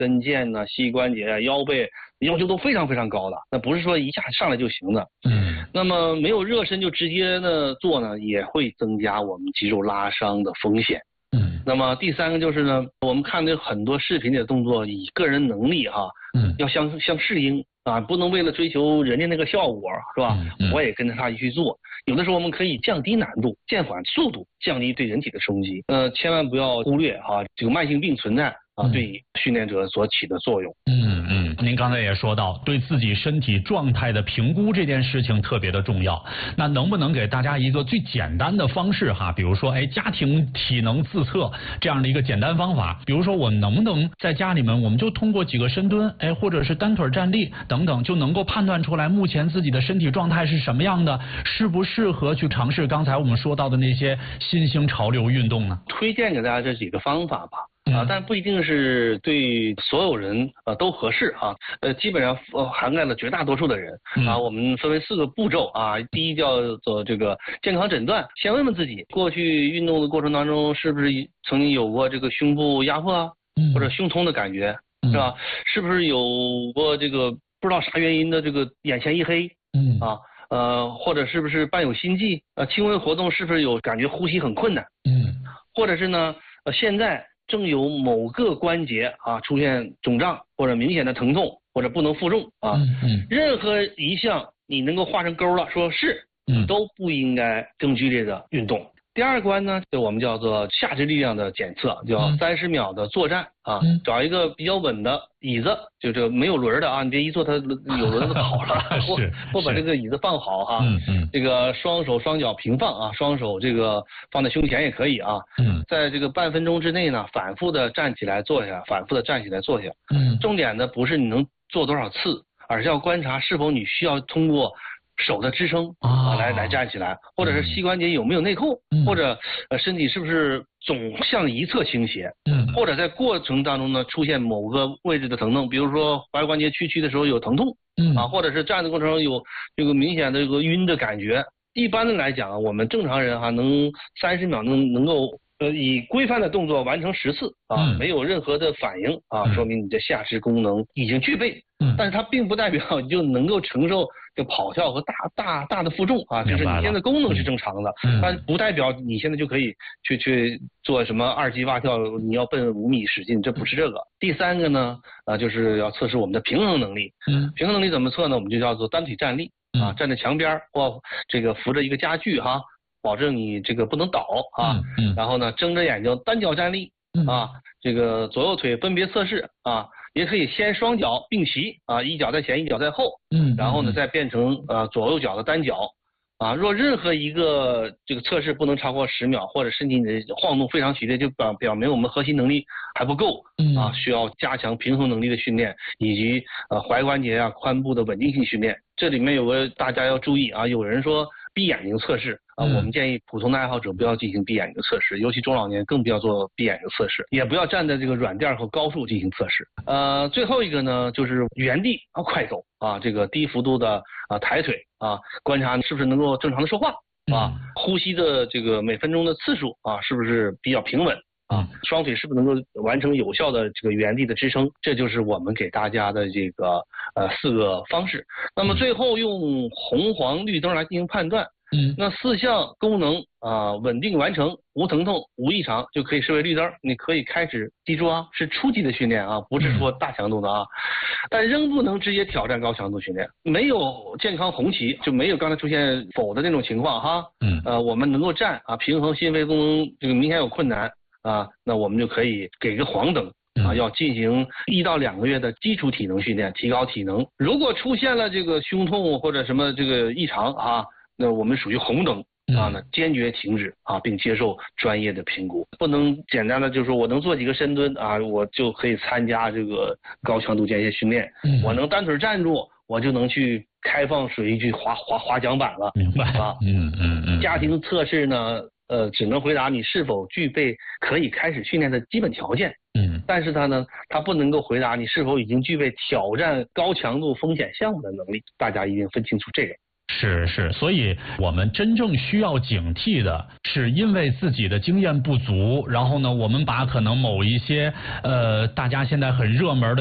跟腱呢、膝关节、腰背要求都非常非常高的，那不是说一下上来就行的。那么没有热身就直接呢做呢，也会增加我们肌肉拉伤的风险。那么第三个就是呢，我们看的很多视频里的动作，以个人能力要相适应啊，不能为了追求人家那个效果，是吧？我也跟着他一起做。有的时候我们可以降低难度，减缓速度，降低对人体的冲击。千万不要忽略这个慢性病存在对训练者所起的作用。 您刚才也说到，对自己身体状态的评估这件事情特别的重要。那能不能给大家一个最简单的方式比如说家庭体能自测这样的一个简单方法？比如说我能不能在家里面，我们就通过几个深蹲，或者是单腿站立等等，就能够判断出来目前自己的身体状态是什么样的，适不适合去尝试刚才我们说到的那些新兴潮流运动呢？ 推荐给大家这几个方法吧。但不一定是对所有人都合适基本上涵盖了绝大多数的人我们分为4个步骤第一叫做这个健康诊断，先问问自己过去运动的过程当中是不是曾经有过这个胸部压迫或者胸痛的感觉，是吧？是不是有过这个不知道啥原因的这个眼前一黑或者是不是伴有心悸轻微活动是不是有感觉呼吸很困难或者是呢现在正有某个关节出现肿胀或者明显的疼痛或者不能负重任何一项你能够画成勾了，说是都不应该更剧烈的运动。第二关呢，就我们叫做下肢力量的检测，叫30秒的坐站找一个比较稳的椅子，就这没有轮的你别一坐它有轮子跑了或把这个椅子放好这个双手双脚平放双手这个放在胸前也可以在这个半分钟之内呢，反复的站起来坐下，反复的站起来坐下重点的不是你能做多少次，而是要观察是否你需要通过手的支撑来站起来，或者是膝关节有没有内扣或者身体是不是总向一侧倾斜或者在过程当中呢出现某个位置的疼痛，比如说踝关节屈曲的时候有疼痛或者是站的过程中有这个明显的这个晕的感觉。一般的来讲我们正常人能30秒能够以规范的动作完成10次没有任何的反应说明你的下肢功能已经具备但是它并不代表你就能够承受这跑跳和大的负重就是你现在功能是正常的但不代表你现在就可以去做什么2级蛙跳，你要奔5米使劲，这不是这个。第三个呢就是要测试我们的平衡能力平衡能力怎么测呢？我们就叫做单腿站立站在墙边或这个扶着一个家具保证你这个不能倒然后呢睁着眼睛单脚站立这个左右腿分别测试也可以先双脚并齐一脚在前一脚在后然后呢再变成左右脚的单脚若任何一个这个测试不能超过10秒，或者身体的晃动非常剧烈，就表明我们核心能力还不够需要加强平衡能力的训练，以及踝关节髋部的稳定性训练。这里面有个大家要注意有人说闭眼睛测试我们建议普通的爱好者不要进行闭眼睛测试，尤其中老年更不要做闭眼睛测试，也不要站在这个软垫和高处进行测试。最后一个呢就是原地快走这个低幅度的抬腿观察是不是能够正常的说话呼吸的这个每分钟的次数是不是比较平稳双腿是不是能够完成有效的这个原地的支撑，这就是我们给大家的这个4个方式。那么最后用红黄绿灯来进行判断那4项功能稳定完成，无疼痛无异常，就可以视为绿灯，你可以开始，记住是初级的训练不是说大强度的但仍不能直接挑战高强度训练。没有健康红旗，就没有刚才出现否的那种情况我们能够站平衡心肺功能这个明显有困难那我们就可以给个黄灯要进行1到2个月的基础体能训练，提高体能。如果出现了这个胸痛或者什么这个异常那我们属于红灯那坚决停止并接受专业的评估，不能简单的就是说我能做几个深蹲我就可以参加这个高强度间歇训练我能单腿站住我就能去开放水域去滑桨板了。 明白家庭测试呢只能回答你是否具备可以开始训练的基本条件但是它不能够回答你是否已经具备挑战高强度风险项目的能力，大家一定分清楚这个。 是，所以我们真正需要警惕的是，因为自己的经验不足，然后呢，我们把可能某一些大家现在很热门的